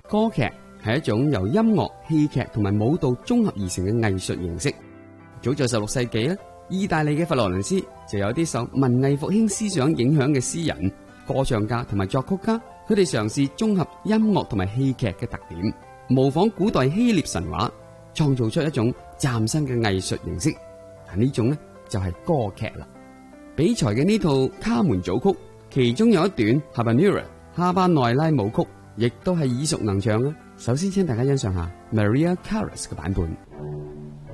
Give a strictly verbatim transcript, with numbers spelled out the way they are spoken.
歌劇係一種由音樂、戲劇同埋舞蹈綜合而成嘅藝術形式。早在十六世紀咧，意大利嘅佛羅倫斯就有啲受文藝復興思想影響嘅詩人、歌唱家同埋作曲家，佢哋嘗試綜合音樂同埋戲劇嘅特點，模仿古代希臘神話，創造出一種嶄新嘅藝術形式。嗱，呢種呢就係歌劇啦。比才嘅呢套卡門組曲，其中有一段 Habanera 哈巴內拉舞曲，亦都係耳熟能詳啊。首先請大家欣賞下 Maria Callas 嘅版本。